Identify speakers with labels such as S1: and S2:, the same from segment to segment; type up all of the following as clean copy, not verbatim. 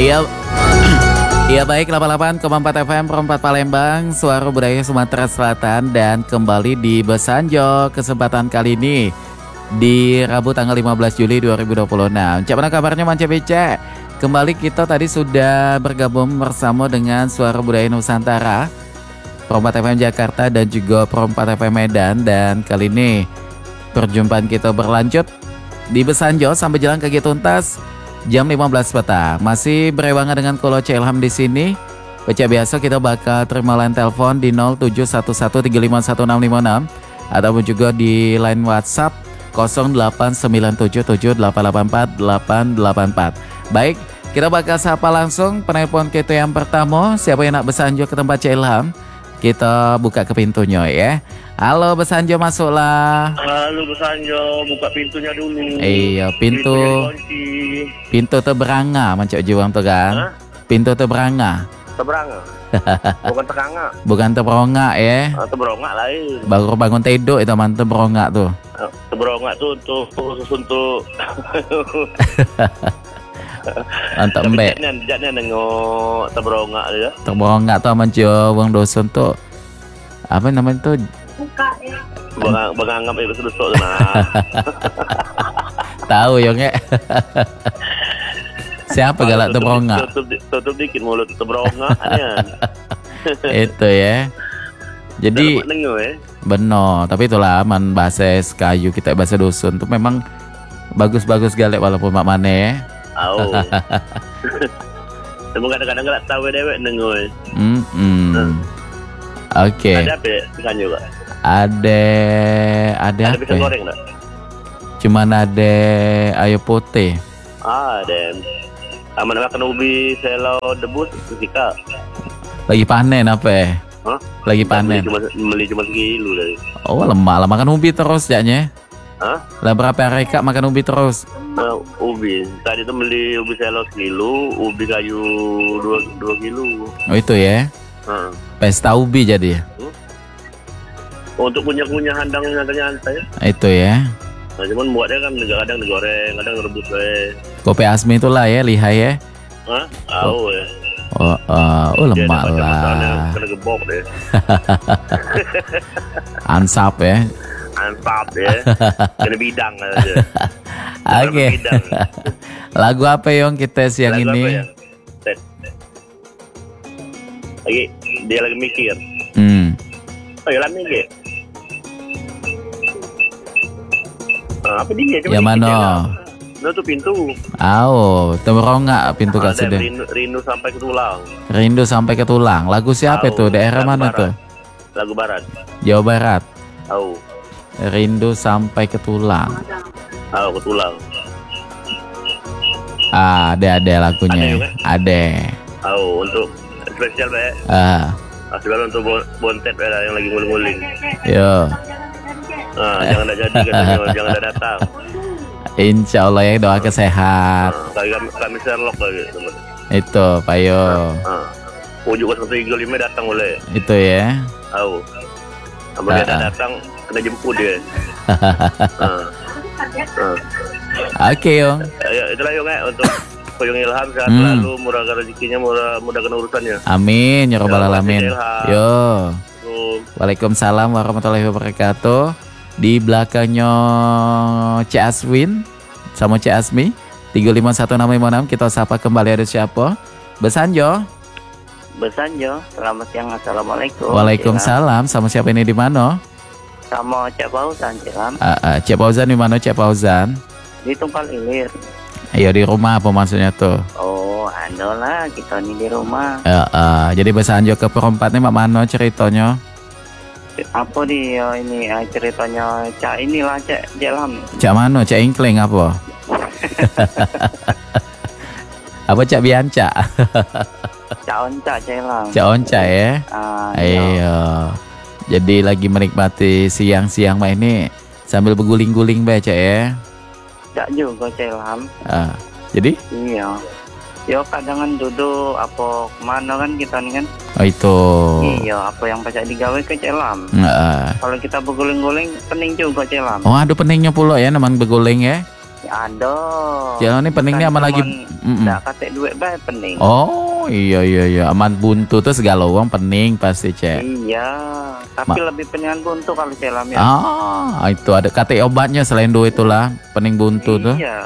S1: Iya. Iya baik, 88,4 FM Perempat Palembang, Suara Budaya Sumatera Selatan. Dan kembali di Besanjo kesempatan kali ini di Rabu tanggal 15 Juli 2026. Cak mana kabarnya Manca Beca? Kembali kita tadi sudah bergabung bersama dengan Suara Budaya Nusantara, Perempat FM Jakarta dan juga Perempat FM Medan. Dan kali ini perjumpaan kita berlanjut di Besanjo sampai jalan kaki tuntas jam 15 petang. Masih berewangan dengan Kolo Ilham di sini. Baca biasa kita bakal terima line telepon di 0711351656 ataupun juga di line WhatsApp 08977884 Baik, kita bakal sapa langsung penelpon kita yang pertama. Siapa yang nak Besanjo ke tempat Cik Ilham? Kita buka ke pintunya ya. Halo Besanjo, masuklah.
S2: Halo Besanjo, buka pintunya dulu.
S1: Iya, pintu terberanga macam jiwang tu kan.
S2: Hah?
S1: Pintu terberanga.
S2: Teberanga. Bukan tekanga.
S1: Bukan terberanga ya.
S2: Teberongak lain.
S1: Baru bangun tidur itu man terberanga tuh.
S2: Teberongak tuh untuk
S1: Untuk mbek.
S2: Jatnya nengok teberongak dia.
S1: Terberanga tuh macam wong dosen tuh. Apa namanya tuh?
S2: Benganggap itu sedusuk nah.
S1: Tahu ya nggak? Siapa galak terberongak?
S2: Tutup dikit mulut teberongak kan.
S1: Itu ya. Jadi benar, tapi itulah man bahasa kayu kita bahasa dusun tuh memang bagus-bagus galak walaupun mak mana ya.
S2: Oh. Tapi kadang-kadang nggak tahu dewek nengok.
S1: Oke.
S2: Ada apa ikan juga?
S1: Ada
S2: pisang
S1: apa?
S2: goreng tak?
S1: Cuman ada ayo putih.
S2: Ada. Aman makan ubi selo debus ketika.
S1: Lagi panen apa?
S2: Hah?
S1: Lagi panen.
S2: Beli cuma sekilo dari.
S1: Oh lemak lah makan ubi terus jaknya.
S2: Hah?
S1: Lah berapa hari kak makan ubi terus?
S2: Ubi. Tadi tu beli ubi selo sekilo, ubi kayu 2 kilo.
S1: Oh itu ya. Pesta ubi jadi ya.
S2: Untuk punya handang nyantai-nyantai.
S1: Itu ya.
S2: Nah, cuman buatnya kan kadang digoreng, kadang rebus
S1: Kopi Asmi itulah ya, lihai ya.
S2: Hah? Tahu ya.
S1: Oh lemak lah.
S2: Kena gebok deh.
S1: Ansap ya.
S2: Ansap ya. Kena bidang aja.
S1: Oke. Lagu apa yang kita siang
S2: Lagu
S1: ini?
S2: apa ya? Lagi dia lagi mikir. Oh ya lah mikir. Apa dia?
S1: Yang mana?
S2: Nutup pintu.
S1: Terberongak pintu kak sudah.
S2: Rindu sampai ke tulang.
S1: Rindu sampai ke tulang. Lagu siapa tuh? Daerah mana tuh?
S2: Lagu barat.
S1: Jawa Barat.
S2: Tahu.
S1: Rindu sampai ke tulang.
S2: Tahu ke tulang.
S1: Ada lagunya. Ada.
S2: Tahu untuk spesial be. Spesial untuk bontet be yang lagi nguling-nguling.
S1: Yo.
S2: Jangan ada jadi katanya, jangan ada datang.
S1: Insya Allah ya, doa sehat.
S2: Kami Sherlock lagi teman.
S1: Itu Payo.
S2: Ujuk 135 datang boleh.
S1: Itu ya.
S2: Tahu. Kalau dia datang kena jemput dia.
S1: Oke Yong.
S2: Itulah Yong untuk Koyong Ilham sehat selalu, murahkan rezekinya, mudahkan urusannya.
S1: Amin ya robbal alamin. Yo. Waalaikumsalam warahmatullahi wabarakatuh. Di belakangnya Cik Aswin sama Cik Asmi 351656 kita sapa kembali. Ada siapa? Besanjo.
S3: Selamat siang, assalamualaikum.
S1: Waalaikumsalam. Sama siapa ini di mana?
S3: Sama Cik Fauzan, Cilam.
S1: Cik Fauzan di mana Cik Fauzan?
S3: Di Tungkal Ilir.
S1: Ayo di rumah apa maksudnya tuh?
S3: Oh, lah kita ini di rumah.
S1: Jadi Besanjo ke perempat nih mana ceritanya?
S3: Apa ini ceritanya Cak inilah Cak Jelam.
S1: Cak mana? Cak Ingkling apa? Apa Cak Bianca?
S3: Cak Onca Jelam.
S1: Cak Onca ya? Ayo. Jadi lagi menikmati siang-siang mah ini sambil berguling-guling baca ya?
S3: Cak juga Jelam.
S1: Jadi?
S3: Iya. Yo kadang duduk apa kemana kan kita nih kan.
S1: Oh itu.
S3: Iya, apa yang pacak digawe ke Celam. Kalau kita berguling-guling pening juga Celam.
S1: Oh ada peningnya pula ya namanya berguling ya.
S3: Ada.
S1: Cek Ilham ini peningnya aman lagi.
S3: Nggak katek duit bae pening.
S1: Oh iya aman buntu tuh segala uang pening pasti cek.
S3: Iya, tapi lebih peningan buntu kalau Cek Ilham ya.
S1: Itu ada kata obatnya selain dua itulah pening buntu tuh.
S3: Iya.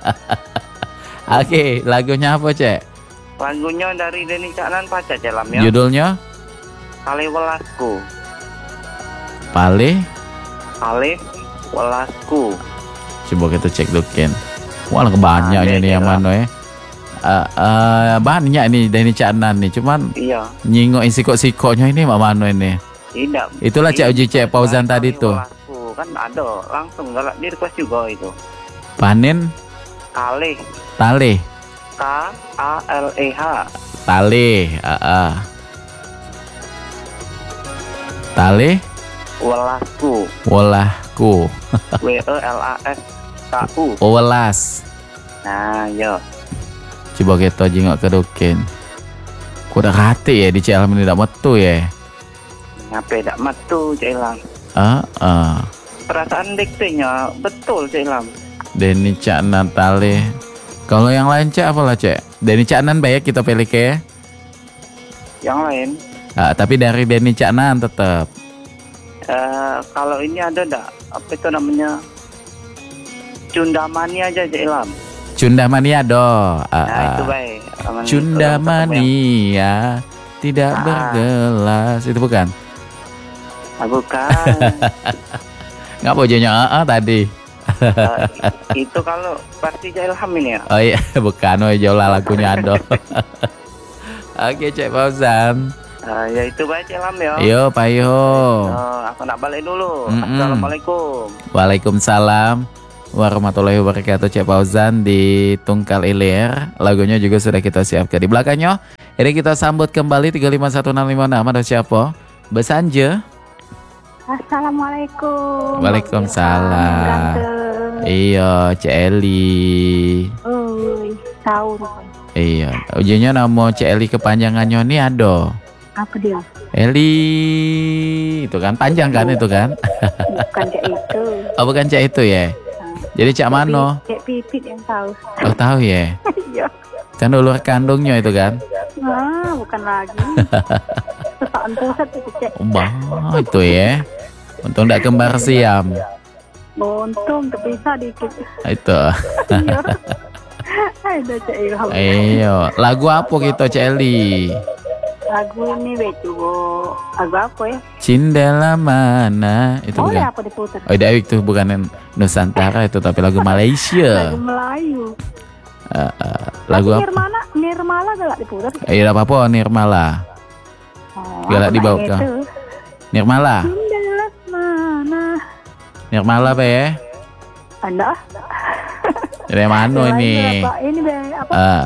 S1: Oke, lagunya apa cek?
S3: Lagunya dari Denny Caknan Paca Cek Ilham ya.
S1: Judulnya?
S3: Kali Welasku.
S1: Pale?
S3: Kali Welasku.
S1: Coba kita cek dukin. Wah banyaknya nih yang mana ya. Banyak nih Denny Caknan nih, cuman
S3: Iya.
S1: nyingok sikok-sikoknya ini mana ini?
S3: Tidak.
S1: Itulah Cek Uji Cek Fauzan tadi
S3: Kali
S1: tuh.
S3: Welasku. Kan ada langsung galak di request juga itu.
S1: Panen
S3: Kali
S1: tale.
S3: KALEH.
S1: Tale, Tale
S3: Welasku.
S1: Wolahku.
S3: WELASKU.
S1: Welas.
S3: Nah, yo.
S1: Coba kita jengok ke dukin. Kuda hati ya di Cek Ilham ini tidak metu ya.
S3: Ngapain tak metu Cek Ilham? Perasaan diktenya betul Cek Ilham.
S1: Denny Caknan Tale. Kalau yang lain Cek apalah Cek? Denny Caknan banyak kita pilih ke.
S3: Yang lain,
S1: Tapi dari Denny Caknan tetap.
S3: kalau ini ada enggak? Apa itu namanya? Cundamani aja Cek Ilham.
S1: Cundamania do.
S3: Nah, itu baik.
S1: Cundamania tidak bergelas. Itu bukan?
S3: Bukan.
S1: Nggak bojonya tadi.
S3: Itu kalau pasti Cek Ilham ini ya.
S1: Oh iya, bukan. Oh jauh lah lagunya do. Oke Cek Fauzan.
S3: Ya itu baik Cek Ilham ya.
S1: Yo payo.
S3: Aku nak balik dulu. Assalamualaikum.
S1: Waalaikumsalam warahmatullahi wabarakatuh. Cek Fauzan di Tungkal Ilir. Lagunya juga sudah kita siapkan di belakangnya. Ini kita sambut kembali 35165. Ada siapa? Besanje.
S4: Assalamualaikum.
S1: Waalaikumsalam. Iya, Cek Eli.
S4: Tahu.
S1: Iya, ujiannya nama Cek Eli kepanjangannya ini ada.
S4: Apa dia?
S1: Eli itu kan panjang kan itu kan?
S4: Bukan Cek itu.
S1: Oh bukan Cek itu ya. Jadi Cek Mano?
S4: Cek Pipit yang tahu.
S1: Oh tahu ya.
S4: Iya.
S1: Kan ulur kandungnya itu kan?
S4: Bukan lagi. Sesaan pusat itu Cek.
S1: Itu ya. Untung tidak kembar siam.
S4: Untung terpisah dikit.
S1: Itu.
S4: Iya. Ada Cek Ilham.
S1: Iya. Lagu apa kita Cek Eli?
S4: Lagu ini betul. Lagu apa ya?
S1: Cindela mana? Itu bukan?
S4: Apa diputar?
S1: Oh Dewi itu bukan Nusantara itu tapi lagu Malaysia.
S4: Lagu Melayu.
S1: Lagu apa?
S4: Nirmala galak diputar.
S1: Iya apa Nirmala? Galak dibawa ke Nirmala.
S4: Cindela mana?
S1: Nirmala apa ya?
S4: Anda?
S1: Dari mana ini?
S4: Ini apa?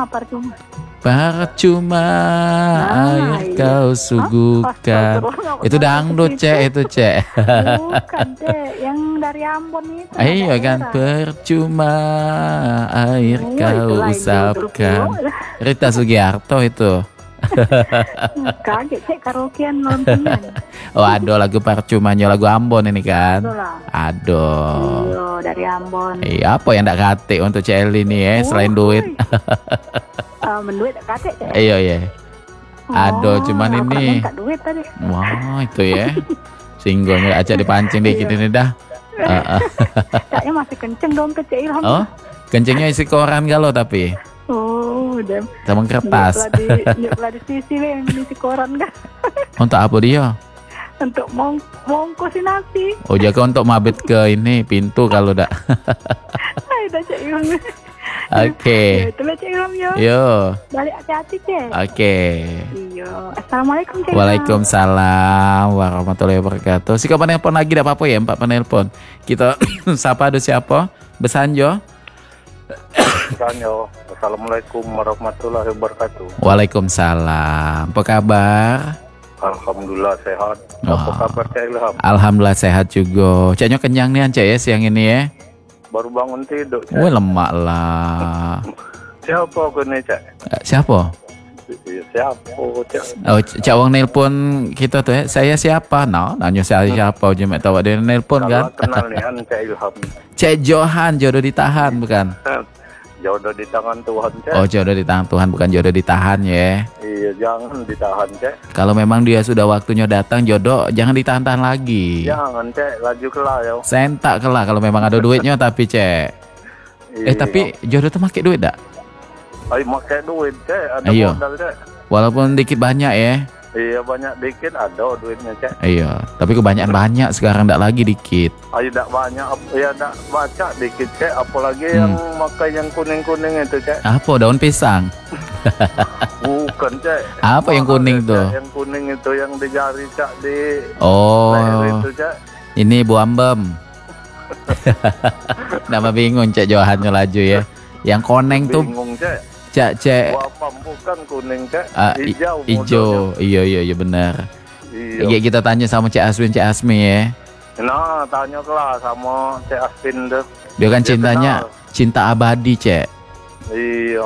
S4: Percuma
S1: air kau suguhkan. Itu dangdut Cek itu Cek.
S4: Bukan Cek, yang dari Ambon itu.
S1: Iya kan percuma air kau usapkan. Rita Sugiarto itu.
S4: Kaget Cek karaokean nontonnya.
S1: Oh ada lagu percumanya lagu Ambon ini kan. Aduh.
S4: Iya dari Ambon.
S1: Iya apa yang ndak kate untuk Cek Eli ini ya selain duit.
S4: Menduit tak kate Cek.
S1: Iya. Aduh cuman ini.
S4: Duit tadi.
S1: Wah itu ya. Singgolnya aja dipancing dikit ini dah.
S4: Kayaknya masih kenceng dong ke Cek Ilham.
S1: Oh kencingnya isi koran galau tapi.
S4: Oh udah.
S1: Sama kertas.
S4: Nyuklah di sisi yang isi koran kan.
S1: Untuk apa dia?
S4: Untuk mongkosin nasi.
S1: Oh jaga untuk mabit ke ini pintu kalau dak.
S4: Udah Cek Ilham.
S1: Oke.
S4: Itulah Cek Ilham ya.
S1: Yo.
S4: Balik hati-hati Cek.
S1: Oke.
S4: Iya. Assalamualaikum Cek Ilham.
S1: Waalaikumsalam warahmatullahi wabarakatuh. Si kapan nelpon lagi dak apa-apa ya 4 penelpon. Kita sapa ada siapa? Besanjo.
S2: Besanjo. Assalamualaikum warahmatullahi wabarakatuh.
S1: Waalaikumsalam. Apa kabar?
S2: Alhamdulillah sehat. Apa kabar Cek Ilham?
S1: Alhamdulillah sehat juga. Ceknya kenyang nih Cek ya siang ini ya.
S2: Baru bangun tidur Cek.
S1: Wih lemak lah.
S2: Siapa aku nih Cek?
S1: Siapa?
S2: Iya, siapa cek?
S1: Oh, Cak Wong nelpon kita tuh ya. Saya siapa? No, nanya saya siapa aja mek tahu dia nelpon kan.
S2: Kenal nih kan Cek Ilham.
S1: Cek Johan jodoh ditahan bukan?
S2: Jodoh di tangan Tuhan cek.
S1: Oh, jodoh di tangan Tuhan bukan jodoh ditahan ya.
S2: Iya, jangan ditahan cek.
S1: Kalau memang dia sudah waktunya datang jodoh jangan ditahan-tahan lagi.
S2: Jangan cek, laju kelah ya.
S1: Sentak kelah kalau memang ada duitnya tapi Cek. Tapi jodoh tuh pakai duit dak?
S2: Ayo pakai duit cek, ada
S1: Ayo.
S2: modal cek.
S1: Walaupun dikit banyak ya.
S2: Iya banyak dikit ada duitnya cek.
S1: Iya, tapi kebanyakan banyak sekarang ndak lagi dikit.
S2: Ayo tak banyak, ya tak baca dikit cek. Apalagi yang makai yang kuning-kuning itu cek.
S1: Apa daun pisang?
S2: Bukan cek.
S1: Apa yang kuning
S2: Cek.
S1: tuh?
S2: Yang kuning itu yang di jari cek di
S1: Oh,
S2: leher itu cek.
S1: ini Bu Ambem. Nama bingung Cek Johannya laju ya. Yang koneng tuh
S2: Bingung cek.
S1: Cek
S2: Wapam bukan kuning cek.
S1: hijau.
S2: Hijau.
S1: Iya benar.
S2: Iya.
S1: Iya kita tanya sama Cek Aswin Cek Asmi ya.
S2: Nah, tanya kelah sama Cek Aspin tuh.
S1: Dia kan
S2: Dia
S1: cintanya
S2: kenal.
S1: cinta abadi Cek.
S2: Iya.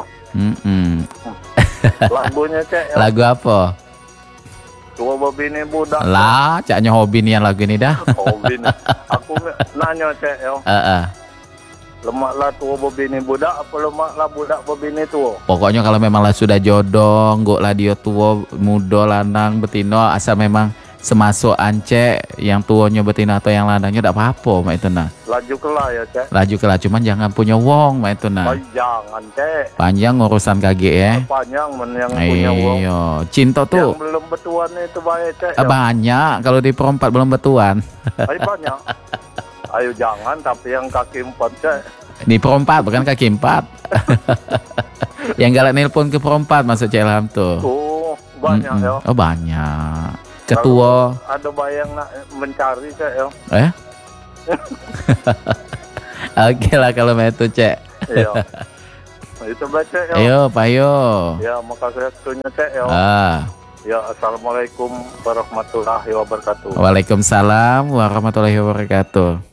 S2: Lagunya cek. Ya.
S1: Lagu apa?
S2: Tua babini budak.
S1: Lah, Caknya hobi nih yang lagu ini dah.
S2: Hobi nih. Aku nanya cek ya. Lemak lah tua babini budak apa lemak lah budak babini tua?
S1: Pokoknya kalau memang lah sudah jodoh, nggak lah dia tua, muda, lanang, betino, asal memang semasuk ance yang tuanya betina atau yang lanangnya tidak apa-apa, mak itu nah.
S2: Laju kelah ya cek.
S1: Laju kelah, cuman jangan punya wong, mak itu nah.
S2: Oh, jangan cek.
S1: Panjang urusan KG ya.
S2: Panjang men yang punya uang.
S1: Iya, cinta
S2: Yang
S1: tuh
S2: belum betuan itu baik cek. Ya.
S1: banyak. Kalau di perempat belum betuan.
S2: Ayo banyak. Ayo jangan tapi yang kaki 4 cek.
S1: Di perempat bukan kaki 4. Yang galak nelpon ke perempat masuk Cek Ilham tuh.
S2: Oh, banyak ya.
S1: Oh banyak. Ketua.
S2: Kalau ada bayang nak mencari cek ya.
S1: Oke lah kalau itu Cek.
S2: Iya. Itu baca ya.
S1: Ayo, payo.
S2: Ya, makasih waktunya cek ya. Ya, assalamualaikum warahmatullahi wabarakatuh.
S1: Waalaikumsalam warahmatullahi wabarakatuh.